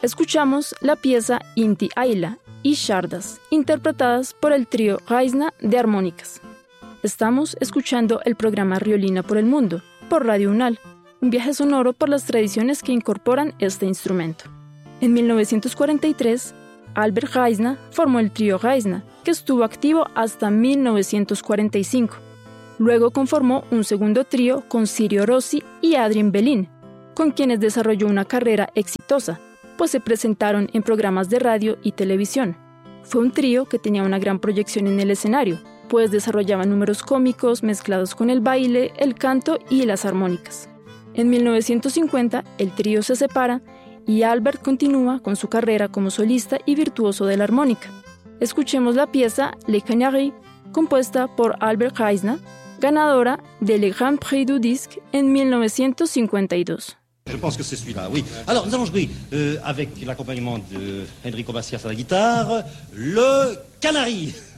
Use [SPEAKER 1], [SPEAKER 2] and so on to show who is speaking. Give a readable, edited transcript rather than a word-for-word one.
[SPEAKER 1] Escuchamos la pieza Inti Ayla y Shardas, interpretadas por el trío Raizna de armónicas. Estamos escuchando el programa Riolina por el Mundo, por Radio UNAL, un viaje sonoro por las tradiciones que incorporan este instrumento. En 1943, Albert Raizna formó el trío Raizna, que estuvo activo hasta 1945. Luego conformó un segundo trío con Sirio Rossi y Adrien Belin, con quienes desarrolló una carrera exitosa, pues se presentaron en programas de radio y televisión. Fue un trío que tenía una gran proyección en el escenario, pues desarrollaba números cómicos mezclados con el baile, el canto y las armónicas. En 1950, el trío se separa y Albert continúa con su carrera como solista y virtuoso de la armónica. Escuchemos la pieza Les Canaries, compuesta por Albert Raizna, ganadora de Le Grand Prix du Disque en 1952.
[SPEAKER 2] Je pense que c'est celui-là, oui. Alors, nous allons jouer avec l'accompagnement de Enrico Macias à la guitare, le Canari.